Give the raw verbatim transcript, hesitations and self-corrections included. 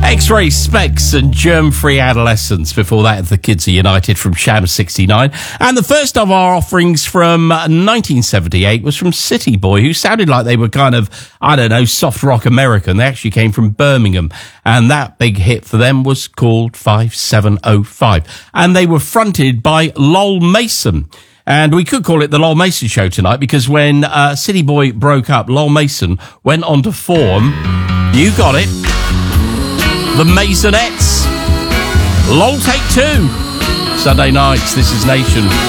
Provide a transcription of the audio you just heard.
X-Ray Specs and Germ-Free Adolescence. Before that, The Kids Are United from Sham sixty-nine. And the first of our offerings from nineteen seventy-eight was from City Boy, who sounded like they were kind of, I don't know, soft rock American. They actually came from Birmingham. And that big hit for them was called five seven oh five. And they were fronted by Lol Mason. And we could call it the Lol Mason Show tonight, because when uh, City Boy broke up, Lol Mason went on to form, you got it, the Masonettes. Lol Take Two. Sunday nights, this is Nation.